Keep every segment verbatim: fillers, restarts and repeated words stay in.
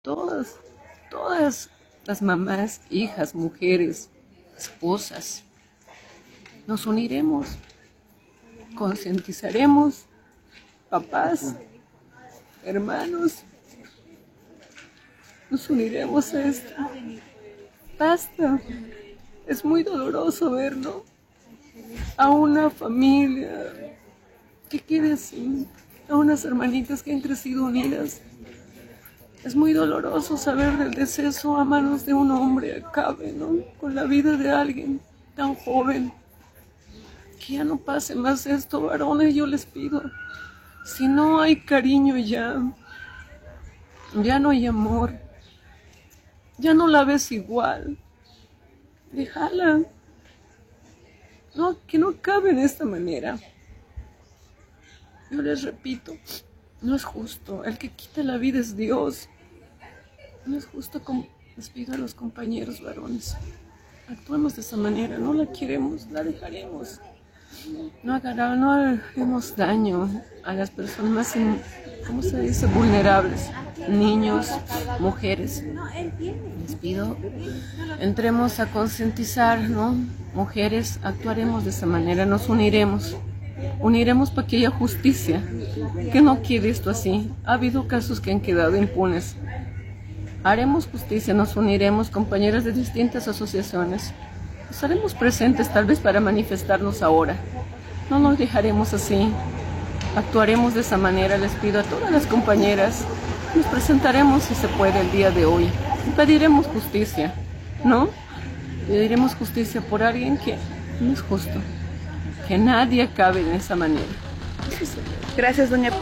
todas, todas las mamás, hijas, mujeres, esposas, nos uniremos, concientizaremos, papás, hermanos, nos uniremos a esto. Basta, es muy doloroso verlo, a una familia que quede así, a unas hermanitas que han crecido unidas. Es muy doloroso saber del deceso a manos de un hombre acabe, ¿no?, con la vida de alguien tan joven. Que ya no pase más esto, varones, yo les pido. Si no hay cariño ya, ya no hay amor, ya no la ves igual, déjala. No, que no acabe de esta manera. Yo les repito, no es justo. El que quita la vida es Dios. No es justo, como les pido a los compañeros varones. Actuemos de esa manera, no la queremos, la dejaremos. No haga, no haremos daño a las personas más, ¿cómo se dice?, vulnerables. Niños, mujeres. Les pido, entremos a concientizar, ¿no? Mujeres, actuaremos de esa manera, nos uniremos. Uniremos para que haya justicia, que no quede esto así. Ha habido casos que han quedado impunes. Haremos justicia, nos uniremos, compañeras de distintas asociaciones. Nos haremos presentes tal vez para manifestarnos ahora. No nos dejaremos así. Actuaremos de esa manera, les pido a todas las compañeras. Nos presentaremos si se puede el día de hoy. Y pediremos justicia, ¿no? Pediremos justicia por alguien que no es justo. Que nadie acabe en esa manera. Gracias, doña.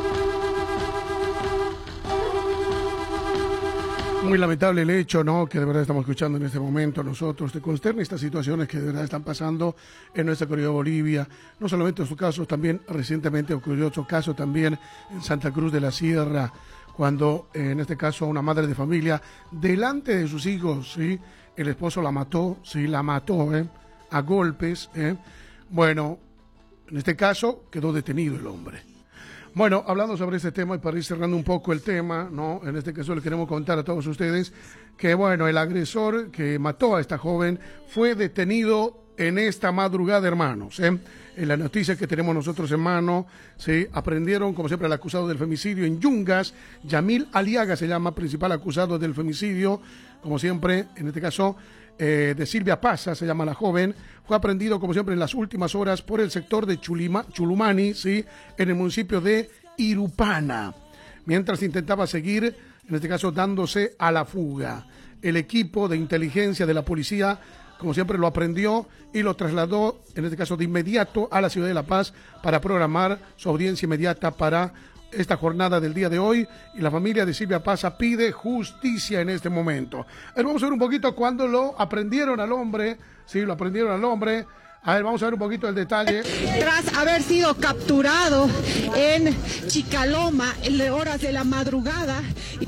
Muy lamentable el hecho, ¿no?, que de verdad estamos escuchando en este momento nosotros. Te consterna estas situaciones que de verdad están pasando en nuestra querida Bolivia. No solamente en su caso, también recientemente ocurrió otro caso también en Santa Cruz de la Sierra, cuando en este caso una madre de familia, delante de sus hijos, ¿sí?, el esposo la mató, sí, la mató, ¿eh?, a golpes, ¿eh? Bueno, en este caso quedó detenido el hombre. Bueno, hablando sobre este tema y para ir cerrando un poco el tema, ¿no?, en este caso le queremos contar a todos ustedes que, bueno, el agresor que mató a esta joven fue detenido en esta madrugada, hermanos, ¿eh? En la noticia que tenemos nosotros en mano, se aprendieron, como siempre, al acusado del femicidio en Yungas. Yamil Aliaga se llama, principal acusado del femicidio, como siempre, en este caso, eh, de Silvia Paza, se llama la joven. Fue aprendido, como siempre, en las últimas horas por el sector de Chulima, Chulumani, ¿sí?, en el municipio de Irupana, mientras intentaba seguir, en este caso, dándose a la fuga. El equipo de inteligencia de la policía, como siempre, lo aprendió y lo trasladó, en este caso, de inmediato a la ciudad de La Paz para programar su audiencia inmediata para esta jornada del día de hoy. Y la familia de Silvia Paza pide justicia en este momento. A ver, vamos a ver un poquito cuando lo aprendieron al hombre. Sí, lo aprendieron al hombre. A ver, vamos a ver un poquito el detalle. Tras haber sido capturado en Chicaloma en horas de la madrugada.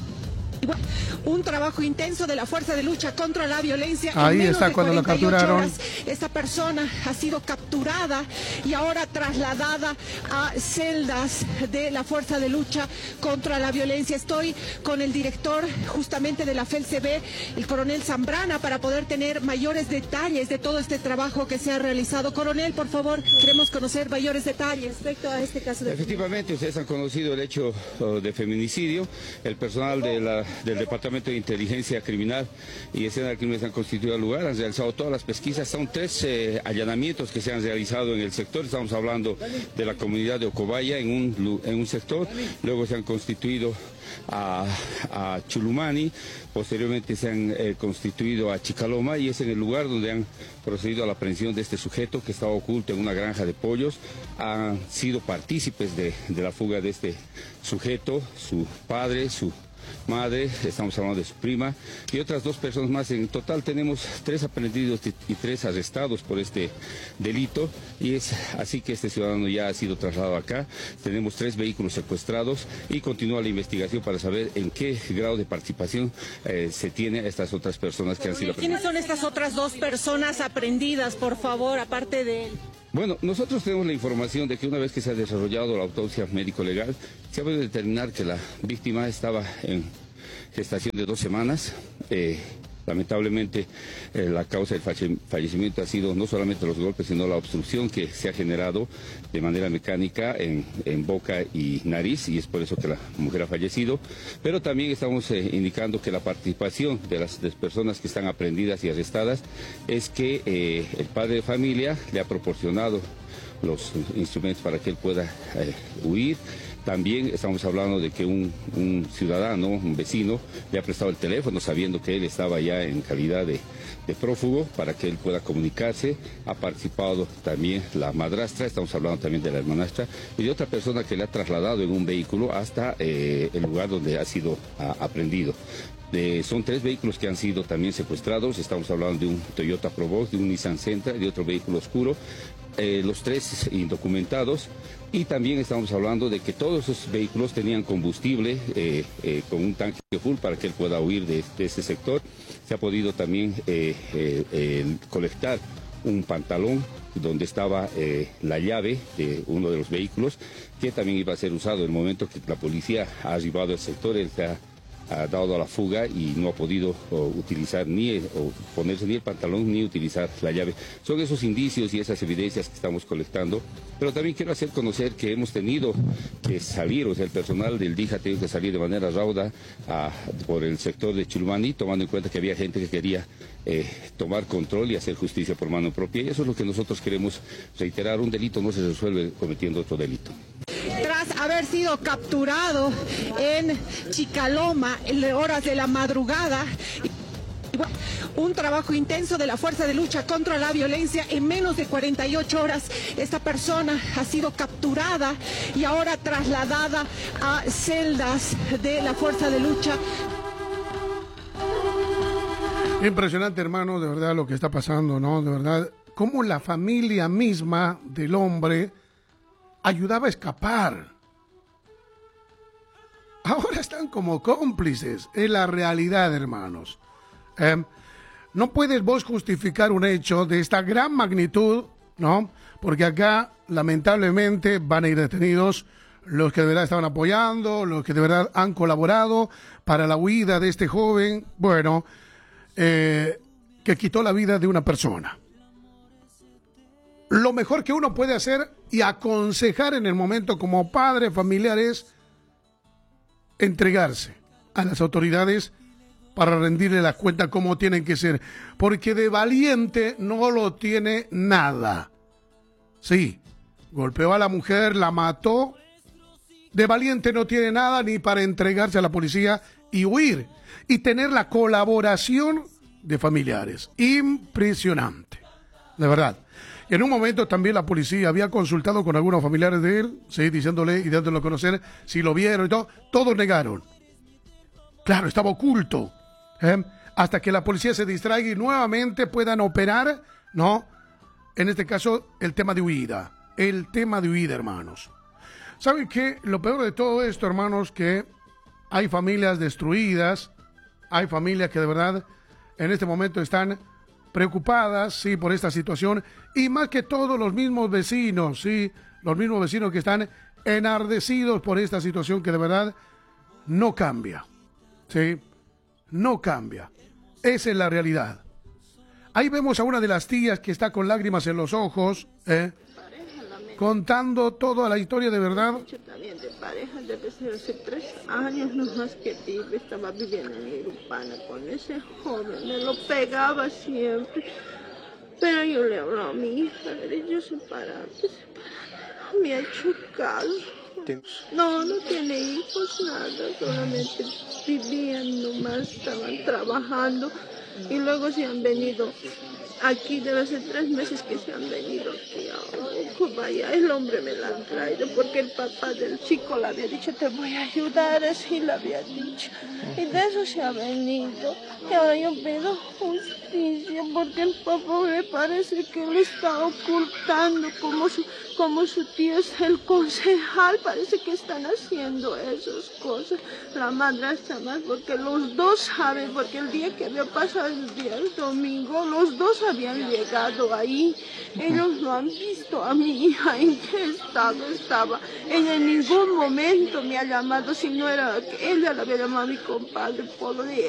Un trabajo intenso de la Fuerza de Lucha contra la Violencia. Ahí está cuando lo capturaron. Horas, esta persona ha sido capturada y ahora trasladada a celdas de la Fuerza de Lucha contra la Violencia. Estoy con el director justamente de la F E L C B, el coronel Zambrana, para poder tener mayores detalles de todo este trabajo que se ha realizado. Coronel, por favor, queremos conocer mayores detalles respecto a este caso. De... Efectivamente, ustedes han conocido el hecho de feminicidio. El personal de la, del Departamento de Inteligencia Criminal y Escena del Crimen se han constituido al lugar, han realizado todas las pesquisas. Son tres eh, allanamientos que se han realizado en el sector. Estamos hablando de la comunidad de Ocobaya en un, en un sector, luego se han constituido a, a Chulumani, posteriormente se han eh, constituido a Chicaloma, y es en el lugar donde han procedido a la aprehensión de este sujeto que estaba oculto en una granja de pollos. Han sido partícipes de, de la fuga de este sujeto, su padre, su madre, estamos hablando de su prima y otras dos personas más. En total tenemos tres aprehendidos y tres arrestados por este delito, y es así que este ciudadano ya ha sido trasladado acá. Tenemos tres vehículos secuestrados y continúa la investigación para saber en qué grado de participación eh, se tiene a estas otras personas que han sido aprehendidas. ¿Quiénes son estas otras dos personas aprehendidas, por favor, aparte de él? Bueno, nosotros tenemos la información de que una vez que se ha desarrollado la autopsia médico-legal, se ha podido determinar que la víctima estaba en gestación de dos semanas. Eh, Lamentablemente, eh, la causa del falle fallecimiento ha sido no solamente los golpes, sino la obstrucción que se ha generado de manera mecánica en, en boca y nariz, y es por eso que la mujer ha fallecido. Pero también estamos eh, indicando que la participación de las, de las personas que están aprehendidas y arrestadas es que eh, el padre de familia le ha proporcionado los instrumentos para que él pueda eh, huir. También estamos hablando de que un, un ciudadano, un vecino, le ha prestado el teléfono sabiendo que él estaba ya en calidad de, de prófugo para que él pueda comunicarse. Ha participado también la madrastra, estamos hablando también de la hermanastra, y de otra persona que le ha trasladado en un vehículo hasta eh, el lugar donde ha sido a, aprendido. De, son tres vehículos que han sido también secuestrados. Estamos hablando de un Toyota Probox, de un Nissan Sentra, de otro vehículo oscuro, eh, los tres indocumentados. Y también estamos hablando de que todos esos vehículos tenían combustible eh, eh, con un tanque full para que él pueda huir de, de ese sector. Se ha podido también eh, eh, eh, colectar un pantalón donde estaba eh, la llave de uno de los vehículos, que también iba a ser usado en el momento que la policía ha arribado al sector. Él se ha, ha dado a la fuga y no ha podido o, utilizar ni o ponerse ni el pantalón ni utilizar la llave. Son esos indicios y esas evidencias que estamos colectando. Pero también quiero hacer conocer que hemos tenido que salir, o sea, el personal del D I J ha tenido que salir de manera rauda a, por el sector de Chilumani, tomando en cuenta que había gente que quería eh, tomar control y hacer justicia por mano propia. Y eso es lo que nosotros queremos reiterar. Un delito no se resuelve cometiendo otro delito. Tras haber sido capturado en Chicaloma en horas de la madrugada, un trabajo intenso de la Fuerza de Lucha contra la Violencia. En menos de cuarenta y ocho horas esta persona ha sido capturada y ahora trasladada a celdas de la Fuerza de Lucha. Impresionante, hermano, de verdad lo que está pasando, ¿no? De verdad, cómo la familia misma del hombre ayudaba a escapar. Ahora están como cómplices. Es la realidad, hermanos. Eh, no puedes vos justificar un hecho de esta gran magnitud, ¿no? Porque acá, lamentablemente, van a ir detenidos los que de verdad estaban apoyando, los que de verdad han colaborado para la huida de este joven, bueno, eh, que quitó la vida de una persona. Lo mejor que uno puede hacer y aconsejar en el momento como padre familiar es entregarse a las autoridades para rendirle la cuenta como tienen que ser, porque de valiente no lo tiene nada. Sí, golpeó a la mujer, la mató, de valiente no tiene nada ni para entregarse a la policía y huir, y tener la colaboración de familiares. Impresionante, de verdad. Y en un momento también la policía había consultado con algunos familiares de él, sí, diciéndole y dándole a conocer si lo vieron y todo. Todos negaron. Claro, estaba oculto. ¿eh? Hasta que la policía se distraiga y nuevamente puedan operar, ¿no? En este caso, el tema de huida. El tema de huida, hermanos. ¿Saben qué? Lo peor de todo esto, hermanos, que hay familias destruidas, hay familias que de verdad en este momento están preocupadas, sí, por esta situación, y más que todo los mismos vecinos, sí, los mismos vecinos que están enardecidos por esta situación que de verdad no cambia, sí, no cambia. Esa es la realidad. Ahí vemos a una de las tías que está con lágrimas en los ojos, ¿eh? contando toda la historia de verdad. También de pareja, debe ser hace tres años nomás que vive, estaba viviendo en Irupana con ese joven, me lo pegaba siempre, pero yo le hablo a mi hija, ellos separados, separados, no me ha hecho caso. No, no tiene hijos, nada, solamente vivían nomás, estaban trabajando y luego se han venido. Aquí debe ser tres meses que se han venido aquí a Ojo, vaya, el hombre me la ha traído porque el papá del chico le había dicho te voy a ayudar, así le había dicho. Y de eso se ha venido. Y ahora yo pido justicia porque el papá me parece que le está ocultando como su, como su tío es el concejal, parece que están haciendo esas cosas. La madrastra más porque los dos saben, porque el día que había pasado el día el domingo, los dos habían llegado ahí. Ellos no han visto a mi hija en qué estado estaba. Ella en ningún momento me ha llamado, si no era que ella le había llamado a mi compadre, pobre.